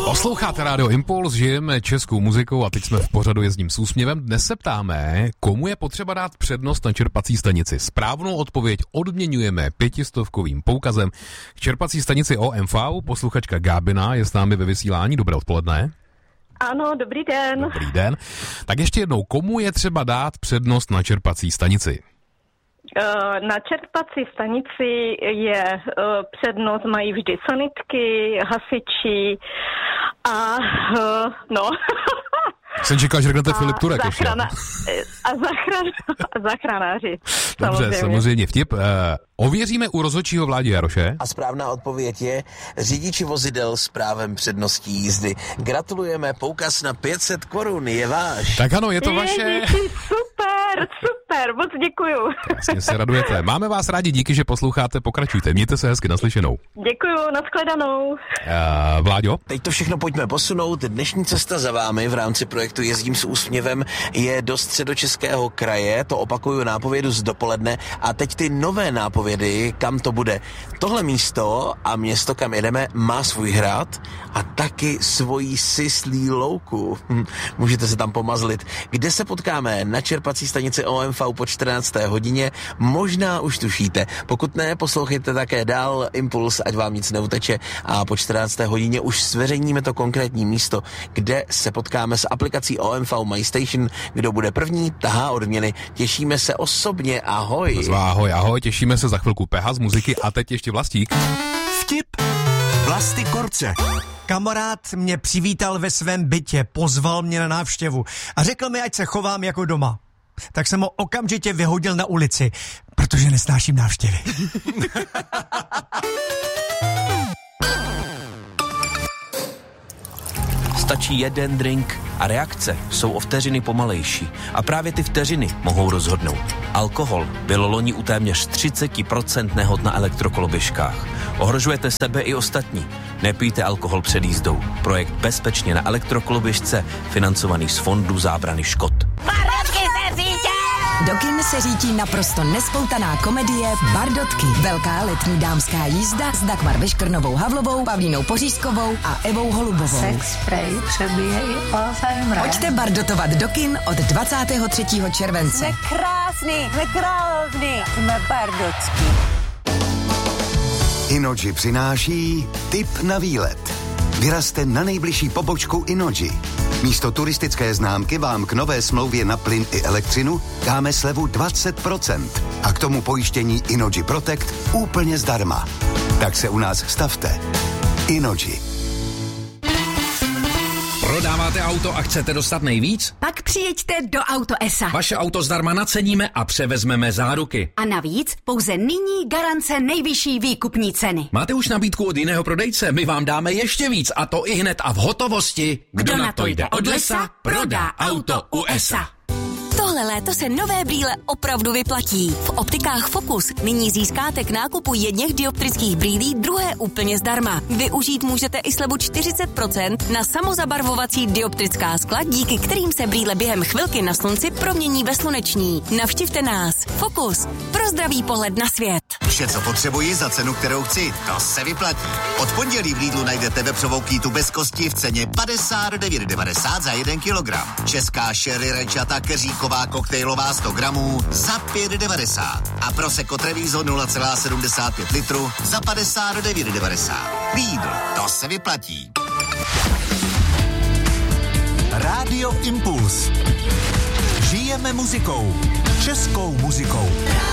Posloucháte Rádio Impuls, žijeme českou muzikou a teď jsme v pořadu Jezdím s úsměvem. Dnes se ptáme, komu je potřeba dát přednost na čerpací stanici. Správnou odpověď odměňujeme 500 poukazem k čerpací stanici OMV. Posluchačka Gábina je s námi ve vysílání. Dobré odpoledne. Ano, dobrý den. Dobrý den. Tak ještě jednou, komu je třeba dát přednost na čerpací stanici? Na čerpací stanici je přednost, mají vždy sanitky, hasiči a no. Jsem čekal, že řeknete Filip Turek ještě. A záchranáři. Dobře, samozřejmě vtip. Ověříme u rozhodčího Vládi Jaroše. A správná odpověď je řidiči vozidel s právem předností jízdy. Gratulujeme, poukaz na 500 korun je váš. Tak ano, je to vaše. Super, moc děkuju. Krásně se radujete. Máme vás rádi, díky, že posloucháte, pokračujte. Mějte se hezky, naslyšenou. Děkuju, nashledanou. Vláďo? Teď to všechno pojďme posunout. Dnešní cesta za vámi v rámci projektu Jezdím s úsměvem je do Středočeského kraje, to opakuju nápovědu z dopoledne a teď ty nové nápovědy, kam to bude. Tohle místo a město, kam jedeme, má svůj hrad a taky svoji syslí louku. Můžete se tam pomazlit. Kde se potkáme? Na čerpací stanici OMV po 14. hodině. Možná už tušíte. Pokud ne, poslouchejte také dál Impuls, ať vám nic neuteče a po 14. hodině už zveřejníme to konkrétní místo, kde se potkáme s aplikací OMV My Station. Kdo bude první, tahá odměny. Těšíme se osobně, ahoj. Ahoj, těšíme se za chvilku Peha z muziky a teď ještě Vlastík. Vtip Vlasty Korce. Kamarád mě přivítal ve svém bytě, pozval mě na návštěvu a řekl mi, ať se chovám jako doma. Tak jsem ho okamžitě vyhodil na ulici, protože nesnáším návštěvy. Stačí jeden drink a reakce jsou o vteřiny pomalejší. A právě ty vteřiny mohou rozhodnout. Alkohol bylo loni u téměř 30% nehod na elektrokoloběžkách. Ohrožujete sebe i ostatní. Nepijte alkohol před jízdou. Projekt Bezpečně na elektrokoloběžce, financovaný z Fondu zábrany škod. Do kin se řítí naprosto nespoutaná komedie Bardotky. Velká letní dámská jízda s Dagmar Beškrnovou Havlovou, Pavlínou Pořízkovou a Evou Holubovou. Sex spray přebije i Alzheimer. Pojďte bardotovat do kin od 23. července. Jsme krásný, jsme bardotský. Inoji přináší tip na výlet. Vyrazte na nejbližší pobočku Inoji. Místo turistické známky vám k nové smlouvě na plyn i elektřinu dáme slevu 20% a k tomu pojištění Inoji Protect úplně zdarma. Tak se u nás stavte. Inoji. Prodáváte auto a chcete dostat nejvíc? Pak přijeďte do Auto S.A. Vaše auto zdarma naceníme a převezmeme záruky. A navíc pouze nyní garance nejvyšší výkupní ceny. Máte už nabídku od jiného prodejce? My vám dáme ještě víc a to i hned a v hotovosti. Kdo na to jde od lesa, prodá auto u S.A. Tohle léto se nové brýle opravdu vyplatí. V optikách Focus nyní získáte k nákupu jedněch dioptrických brýlí druhé úplně zdarma. Využít můžete i slevu 40% na samozabarvovací dioptrická skla, díky kterým se brýle během chvilky na slunci promění ve sluneční. Navštivte nás. Focus. Pro zdravý pohled na svět. Vše, co potřebuji za cenu, kterou chci, to se vyplatí. Od pondělí v Lidlu najdete vepřovou kýtu bez kosti v ceně 59,90 za 1 kilogram. Česká sherry rajčata keříková koktejlová 100 gramů za 5,90. A Prosecco Treviso 0,75 litru za 59,90. Lidl, to se vyplatí. Rádio Impuls. Žijeme muzikou. Českou muzikou.